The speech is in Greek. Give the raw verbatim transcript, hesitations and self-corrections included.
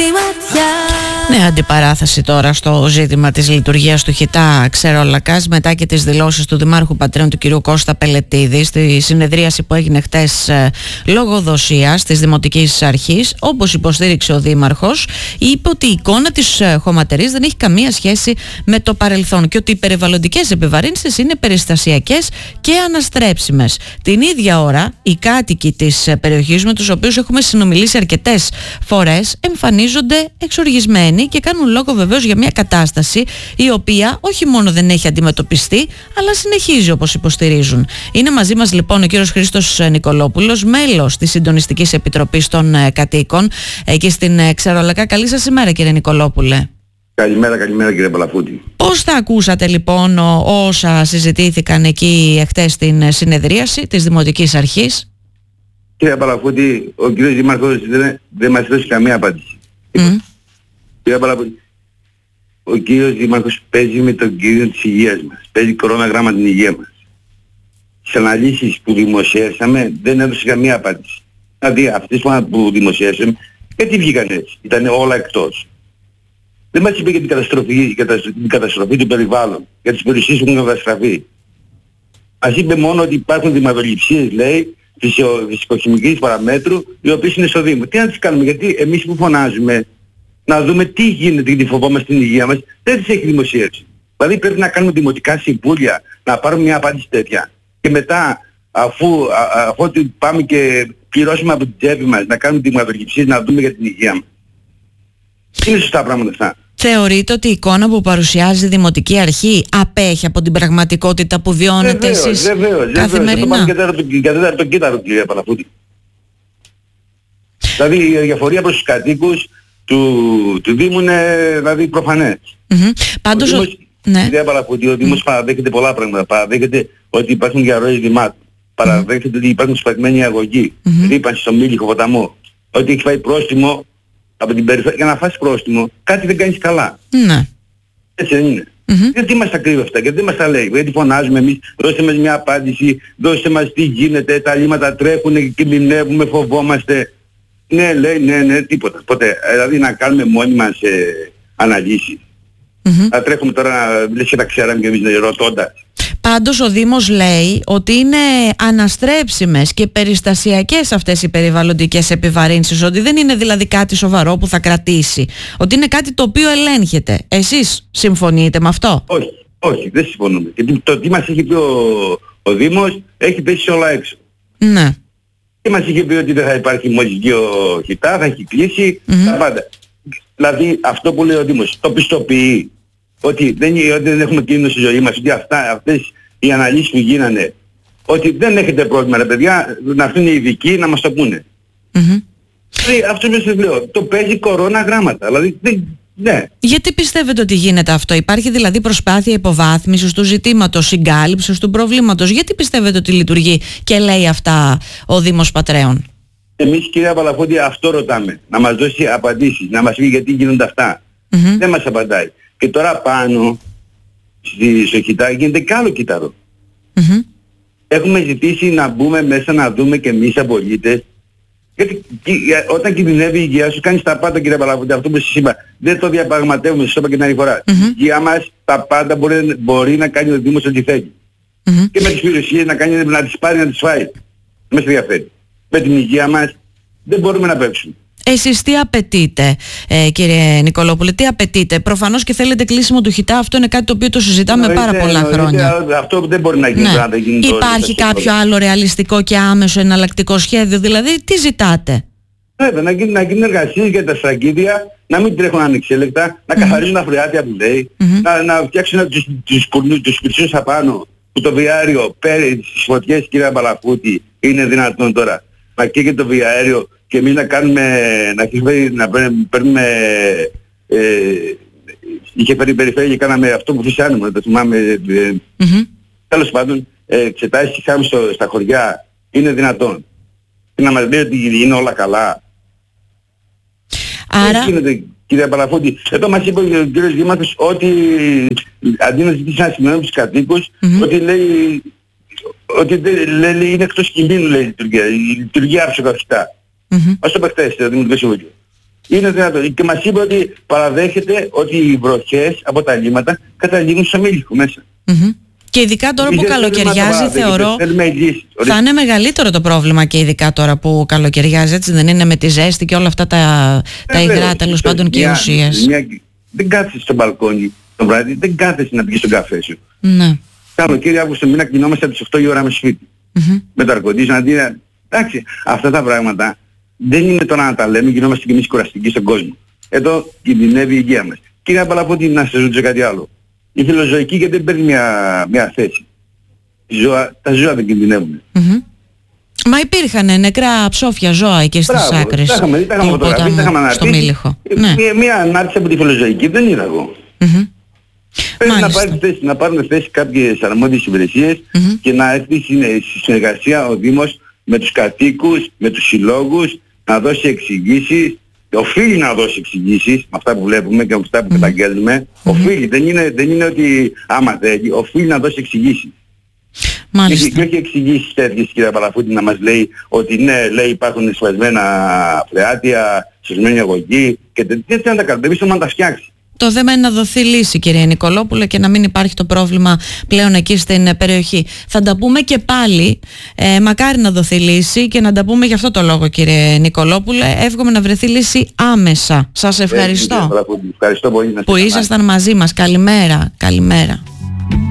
ματιά. Ναι, αντιπαράθεση τώρα στο ζήτημα της λειτουργίας του Χιτά Ξερολακάς μετά και τις δηλώσεις του Δημάρχου Πατρέων του κ. Κώστα Πελετίδη στη συνεδρίαση που έγινε χτες ε, λογοδοσίας της Δημοτικής Αρχής. Όπως υποστήριξε ο Δήμαρχος, είπε ότι η εικόνα της ε, χωματερής δεν έχει καμία σχέση με το παρελθόν και ότι οι περιβαλλοντικές επιβαρύνσεις είναι περιστασιακές και αναστρέψιμες. Την ίδια ώρα, οι κάτοικοι της ε, περιοχής με τους οποίους έχουμε συνομιλήσει αρκετές φορές εμφανίζονται εξοργισμένοι και κάνουν λόγο βεβαίως για μια κατάσταση η οποία όχι μόνο δεν έχει αντιμετωπιστεί, αλλά συνεχίζει όπως υποστηρίζουν. Είναι μαζί μας λοιπόν ο κύριος Χρήστος Νικολόπουλος, μέλος της Συντονιστικής Επιτροπής των Κατοίκων εκεί στην Ξερολακά. Καλή σας ημέρα, κύριε Νικολόπουλε. Καλημέρα, καλημέρα κύριε Παλαφούτη. Πώς τα ακούσατε λοιπόν όσα συζητήθηκαν εκεί χτες στην συνεδρίαση της Δημοτικής Αρχής? Κύριε Παλαφούτη, ο κύριος Δήμαρχος δεν, δεν μας έδωσε καμία απάντηση. Mm. Κύριε Παλαφούτη, ο κύριος Δήμαρχος παίζει με τον κύριο της υγείας μας. Παίζει κοροναγράμμα την υγεία μας. Στις αναλύσεις που δημοσιεύσαμε δεν έδωσε καμία απάντηση. Δηλαδή αυτές που δημοσιεύσαμε, γιατί βγήκαν έτσι? Ήταν όλα εκτός. Δεν μας είπε για την καταστροφή, για την καταστροφή του περιβάλλον, για τις περιουσίες που έχουν καταστραφεί. Μας είπε μόνο ότι υπάρχουν δηματοληψίες, λέει, φυσικοχημικής παραμέτρου, οι οποίες είναι στο Δήμο. Τι να τις κάνουμε, γιατί εμείς που φωνάζουμε να δούμε τι γίνεται γιατί φοβόμαστε την υγεία μας, δεν τις έχει δημοσιεύσει. Δηλαδή πρέπει να κάνουμε δημοτικά συμβούλια, να πάρουμε μια απάντηση τέτοια. Και μετά, αφού, α, αφού ότι πάμε και πληρώσουμε από την τσέπη μας, να κάνουμε δηματοληψίες, να δούμε για την υγεία μας. Είναι σωστά πράγματα αυτά. Θεωρείτε ότι η εικόνα που παρουσιάζει η Δημοτική Αρχή απέχει από την πραγματικότητα που βιώνετε βεβαίως, εσείς βεβαίως, καθημερινά? Βεβαίως, βεβαίως. Για τέταρτο κύτταρο, κύριε Παλαφούτη. Δηλαδή η αδιαφορία προς τους κατοίκους του, του Δήμου είναι δηλαδή προφανές. Mm-hmm. Πάντως, ο Δήμος, ναι. Κύριε Παλαφούτη, ο Δήμος mm. παραδέχεται πολλά πράγματα. Παραδέχεται ότι υπάρχουν διαρροές δημάτων. Παραδέχεται mm. ότι υπάρχουν σπασμένοι αγωγοί, mm-hmm. ρύπανση στο Μήλιχο ποταμό. Ότι έχει φάει πρόστιμο από την περιφέρεια. Για να φας πρόστιμο, κάτι δεν κάνεις καλά. Ναι. Έτσι δεν είναι? Mm-hmm. Γιατί μας τα κρύβει αυτά, γιατί μας τα λέει? Γιατί φωνάζουμε εμείς, δώστε μας μια απάντηση, δώστε μας τι γίνεται, τα λύματα τρέχουν, κινδυνεύουμε, φοβόμαστε. Ναι, λέει, ναι, ναι, τίποτα. Ποτέ. Δηλαδή να κάνουμε μόνοι μας ε, αναλύσεις. Mm-hmm. Να τρέχουμε τώρα να λες και τα ξέραμε και εμείς ρωτώντας. Πάντως ο Δήμος λέει ότι είναι αναστρέψιμες και περιστασιακές αυτές οι περιβαλλοντικές επιβαρύνσεις, ότι δεν είναι δηλαδή κάτι σοβαρό που θα κρατήσει, ότι είναι κάτι το οποίο ελέγχεται. Εσείς συμφωνείτε με αυτό? Όχι, όχι, δεν συμφωνούμε. Γιατί το τι μας έχει πει ο, ο Δήμος έχει πέσει όλα έξω. Ναι. Και μας είχε πει ότι δεν θα υπάρχει μολυσγείο Χιτά, θα έχει κλείσει, mm-hmm. τα πάντα. Δηλαδή αυτό που λέει ο Δήμος, το πιστοποιεί. Ότι δεν, ότι δεν έχουμε κίνδυνο στη ζωή μας, ότι αυτά, αυτές οι αναλύσεις που γίνανε, ότι δεν έχετε πρόβλημα ρε παιδιά, να έρθουν οι ειδικοί να μας το πούνε. Mm-hmm. Δηλαδή αυτό που σας λέω, το παίζει κορώνα γράμματα. Δηλαδή, δεν, ναι. Γιατί πιστεύετε ότι γίνεται αυτό? Υπάρχει δηλαδή προσπάθεια υποβάθμισης του ζητήματος, συγκάλυψης του προβλήματος? Γιατί πιστεύετε ότι λειτουργεί και λέει αυτά ο Δήμος Πατρέων? Εμείς κυρία Παλαφούτη αυτό ρωτάμε, να μας δώσει απαντήσεις, να μας πει γιατί γίνονται αυτά. Mm-hmm. Δεν μας απαντάει. Και τώρα πάνω στο Χιτά γίνεται κι άλλο κύτταρο. Mm-hmm. Έχουμε ζητήσει να μπούμε μέσα να δούμε και εμείς σαν πολίτες. Γιατί όταν κινδυνεύει η υγεία σου κάνεις τα πάντα κύριε Παλαφούτη, αυτό που σας είπα. Δεν το διαπραγματεύουμε, σας είπα και την άλλη φορά. Mm-hmm. Η υγεία μας τα πάντα μπορεί, μπορεί να κάνει ο Δήμος ό,τι θέλει. Mm-hmm. Και με τις περιουσίες να, κάνει, να τις πάρει να τις φάει. Μέσα ενδιαφέρει. Με την υγεία μας δεν μπορούμε να παίξουμε. Εσείς τι απαιτείτε, ε, κύριε Νικολόπουλε, τι απαιτείτε? Προφανώς και θέλετε κλείσιμο του Χιτά, αυτό είναι κάτι το οποίο το συζητάμε ναι, πάρα ναι, πολλά ναι, χρόνια. Ναι, αυτό δεν μπορεί να γίνει. Ναι. Να γίνει Υπάρχει το, κάποιο άλλο ρεαλιστικό και άμεσο εναλλακτικό σχέδιο? Δηλαδή τι ζητάτε? Βέβαια, να γίνουν, να γίνουν εργασίες για τα στραγγίδια, να μην τρέχουν ανεξέλεκτα, να mm-hmm. καθαρίζουν τα φρεάτια που λέει, mm-hmm. να, να φτιάξουν τους, τους, τους, τους πυρσούς απάνω, που το βιάριο πέρι στις φωτιές κύριε Παλαφούτη είναι δυνατόν τώρα. Να καίγεται το βιαέριο και εμείς να κάνουμε, να, να παίρνουμε, ε, είχε φέρει περιφέρεια και κάναμε αυτό που φυσάνουμε, το θυμάμαι, ε, mm-hmm. τέλος πάντων, ε, εξετάσεις και κάνουμε στο, στα χωριά, είναι δυνατόν. Και να μας λέει ότι είναι όλα καλά. Άρα... γίνεται, κύριε Παλαφούτη, εδώ μας είπε ο κύριος Δήμαρχος ότι αντί να ζητήσει ένα σημείο τους κατοίκους, mm-hmm. ότι λέει, ότι λέει, είναι εκτός κινδύνου λέει η λειτουργία, η λειτουργία άψογα Χιτά. Mm-hmm. Ας το παιχτές, το Δημοτικό Συμβούλιο. Είναι δυνατόν. Και μας είπε ότι παραδέχεται ότι οι βροχές από τα λίμματα καταλήγουν σε μέλιχο μέσα. Mm-hmm. Και ειδικά τώρα που καλοκαιριάζει, θεωρώ θα είναι μεγαλύτερο το πρόβλημα, και ειδικά τώρα που καλοκαιριάζει, έτσι δεν είναι, με τη ζέστη και όλα αυτά τα, ε, τα υγρά τέλος πάντων και οι ουσίες. Δεν κάθεσαι στο μπαλκόνι το βράδυ, δεν κάθεσαι να πηγείς στον καφέ σου. Ναι. Καλοκαίρι, Αύγουστο μήνα κινόμαστε από τις οκτώ η ώρα με σπίτι. Mm-hmm. Με το αρκοντίζον αντί να... Εντάξει, αυτά τα πράγματα δεν είναι τώρα να τα λέμε, γινόμαστε κι εμείς κουραστικοί στον κόσμο. Εδώ κινδυνεύει η υγεία μας. Κύριε Παλαφώτη, να σας ρωτήσω κάτι άλλο. Η φιλοζωική και δεν παίρνει μια, μια θέση. Ζώα, τα ζώα δεν κινδυνεύουν. Mm-hmm. Μα υπήρχαν νεκρά ψόφια ζώα εκεί στις Μπράβο, άκρες τα είχαμε, τα είχαμε ποτάμου, τα είχαμε στο Μήλιχο. Ναι. Μια, μια ανάρτηση από τη φιλοζωική δεν είδα εγώ. Mm-hmm. Πρέπει να, πάρει θέση, να πάρουν θέση κάποιες αρμόδιες υπηρεσίες mm-hmm. και να έρθει στη συνεργασία ο Δήμος με τους κατοίκους, με τους συλλόγους, να δώσει εξηγήσεις. Οφείλει να δώσει εξηγήσεις με αυτά που βλέπουμε και με αυτά που mm-hmm. καταγγέλνουμε. Mm-hmm. Οφείλει, δεν είναι, δεν είναι ότι άμα θέλει, οφείλει να δώσει εξηγήσεις. Μάλιστα. Και, και όχι εξηγήσεις τέτοιες, κύριε Παλαφούτη, να μας λέει ότι ναι, λέει υπάρχουν σπασμένα φρεάτια, σπασμένη αγωγή και τέτοια να τα κάνουμε, εμείς να τα φτιάξει. Το θέμα είναι να δοθεί λύση, κύριε Νικολόπουλε, και να μην υπάρχει το πρόβλημα πλέον εκεί στην περιοχή. Θα τα πούμε και πάλι, ε, μακάρι να δοθεί λύση, και να τα πούμε γι' αυτό το λόγο, κύριε Νικολόπουλε. Εύχομαι να βρεθεί λύση άμεσα. Σας ευχαριστώ, ε, ευχαριστώ πολύ, που ήσασταν μαζί μας. Καλημέρα. Καλημέρα.